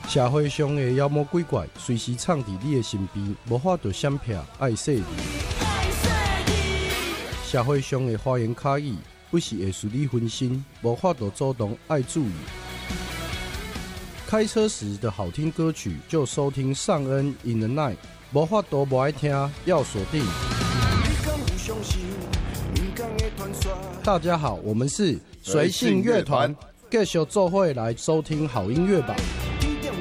社会上的妖魔鬼怪随时藏伫你的身边，无法度闪避爱说你。社会上的花言巧语不是会使你分心，无法度主动爱注意。开车时的好听歌曲就收听尚恩 In the Night， 无法度不爱听要锁定。大家好，我们是随性乐团，继续做伙来收听好音乐吧。